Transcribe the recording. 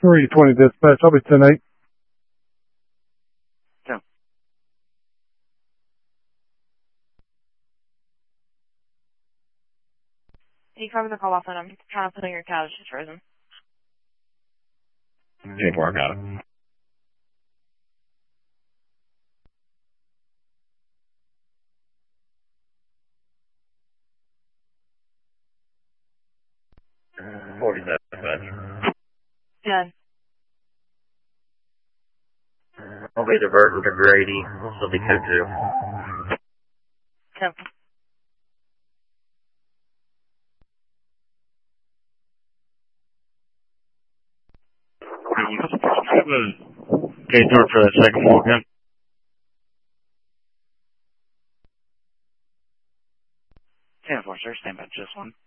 320 dispatch. I'll be 10-8. Yeah. You cover the call off and I'm trying to put on your couch. It's frozen. 10-4, I got it. Dispatch. 10. I'll be diverting to Grady. This will be code 2. 10. Okay, George, for that second walk in. 10-4, sir. Stand by just one.